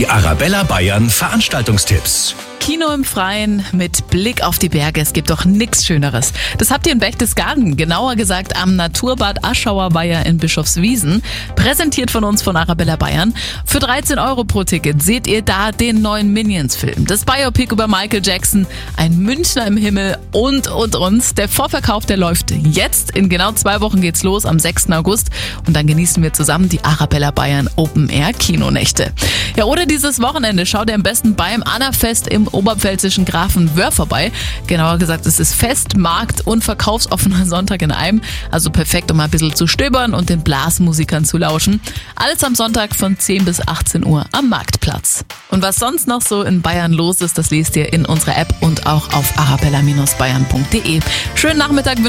Die Arabella Bayern Veranstaltungstipps. Kino im Freien mit Blick auf die Berge. Es gibt doch nichts Schöneres. Das habt ihr in Berchtesgaden, genauer gesagt am Naturbad Aschauer Weiher in Bischofswiesen. Präsentiert von uns von Arabella Bayern. Für 13 € pro Ticket seht ihr da den neuen Minions-Film. Das Biopic über Michael Jackson, ein Münchner im Himmel und. Der Vorverkauf, der läuft jetzt. In genau 2 Wochen geht's los, am 6. August. Und dann genießen wir zusammen die Arabella Bayern Open-Air-Kinonächte. Ja, oder dieses Wochenende schaut ihr am besten beim Annafest im oberpfälzischen Grafenwöhr vorbei. Genauer gesagt, es ist Fest, Markt und verkaufsoffener Sonntag in einem. Also perfekt, um mal ein bisschen zu stöbern und den Blasmusikern zu lauschen. Alles am Sonntag von 10 bis 18 Uhr am Marktplatz. Und was sonst noch so in Bayern los ist, das lest ihr in unserer App und auch auf arabella-bayern.de. Schönen Nachmittag.